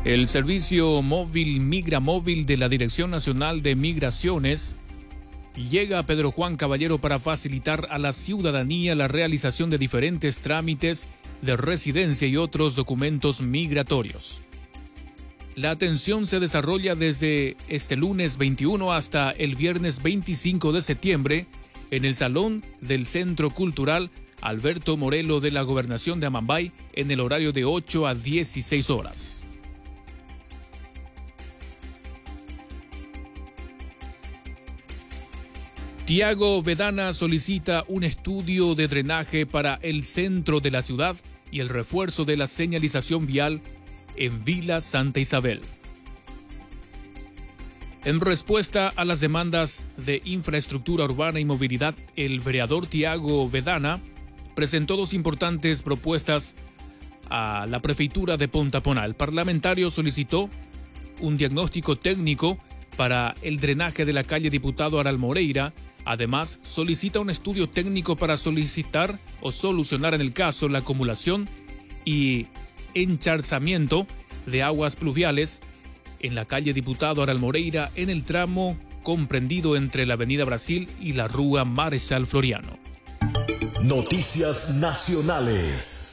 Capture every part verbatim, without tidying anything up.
El servicio móvil Migramóvil de la Dirección Nacional de Migraciones llega a Pedro Juan Caballero para facilitar a la ciudadanía la realización de diferentes trámites de residencia y otros documentos migratorios. La atención se desarrolla desde este lunes veintiuno hasta el viernes veinticinco de septiembre en el Salón del Centro Cultural Alberto Morelo de la Gobernación de Amambay en el horario de ocho a dieciséis horas. Tiago Vedana solicita un estudio de drenaje para el centro de la ciudad y el refuerzo de la señalización vial en Villa Santa Isabel. En respuesta a las demandas de infraestructura urbana y movilidad, el vereador Tiago Vedana presentó dos importantes propuestas a la prefeitura de Pontapona. El parlamentario solicitó un diagnóstico técnico para el drenaje de la calle Diputado Aral Moreira. Además, solicita un estudio técnico para solicitar o solucionar en el caso la acumulación y encharzamiento de aguas pluviales en la calle Diputado Aral Moreira en el tramo comprendido entre la Avenida Brasil y la Rúa Marechal Floriano. Noticias nacionales.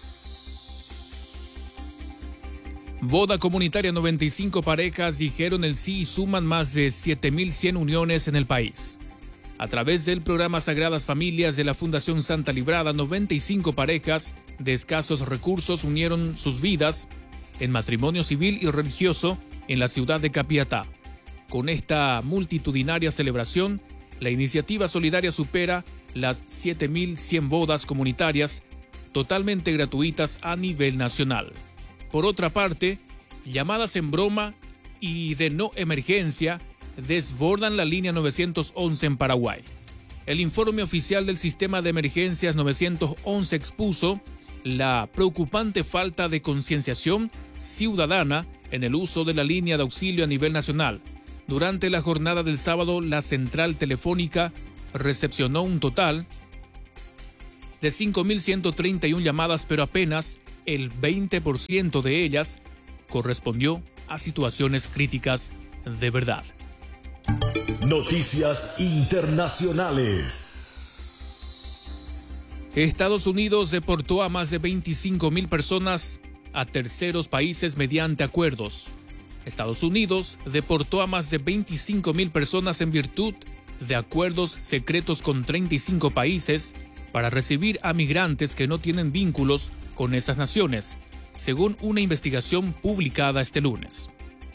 Boda comunitaria, noventa y cinco parejas dijeron el sí y suman más de siete mil cien uniones en el país. A través del programa Sagradas Familias de la Fundación Santa Librada, noventa y cinco parejas de escasos recursos unieron sus vidas en matrimonio civil y religioso en la ciudad de Capiatá. Con esta multitudinaria celebración, la iniciativa solidaria supera las siete mil cien bodas comunitarias totalmente gratuitas a nivel nacional. Por otra parte, llamadas en broma y de no emergencia desbordan la línea novecientos once en Paraguay. El informe oficial del sistema de emergencias novecientos once expuso la preocupante falta de concienciación ciudadana en el uso de la línea de auxilio a nivel nacional. Durante la jornada del sábado, la central telefónica recepcionó un total de cinco mil ciento treinta y una llamadas, pero apenas el veinte por ciento de ellas correspondió a situaciones críticas de verdad. Noticias internacionales. Estados Unidos deportó a más de veinticinco mil personas a terceros países mediante acuerdos. Estados Unidos deportó a más de veinticinco mil personas en virtud de acuerdos secretos con treinta y cinco países para recibir a migrantes que no tienen vínculos con esas naciones, según una investigación publicada este lunes.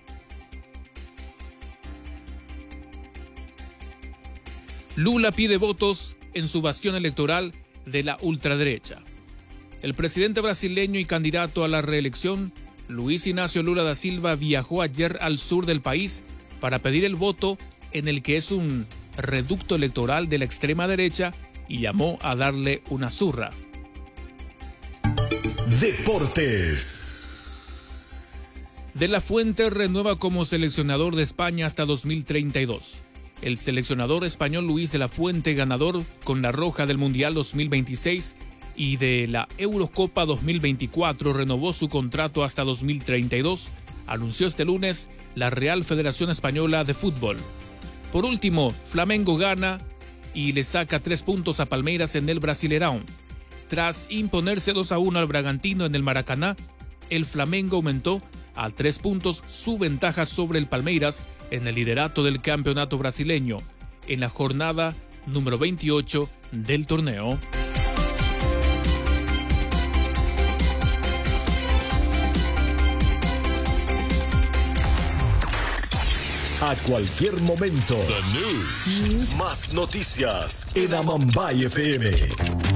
Lula pide votos en su bastión electoral de la ultraderecha. El presidente brasileño y candidato a la reelección, Luis Ignacio Lula da Silva, viajó ayer al sur del país para pedir el voto en el que es un reducto electoral de la extrema derecha y llamó a darle una zurra. Deportes. De la Fuente renueva como seleccionador de España hasta dos mil treinta y dos. El seleccionador español Luis de la Fuente, ganador con la Roja del Mundial dos mil veintiséis y de la Eurocopa dos mil veinticuatro, renovó su contrato hasta dos mil treinta y dos, anunció este lunes la Real Federación Española de Fútbol. Por último, Flamengo gana y le saca tres puntos a Palmeiras en el Brasileirão. Tras imponerse dos a uno al Bragantino en el Maracaná, el Flamengo aumentó a tres puntos su ventaja sobre el Palmeiras en el liderato del campeonato brasileño, en la jornada número veintiocho del torneo. A cualquier momento, The News. Más noticias en Amambay F M.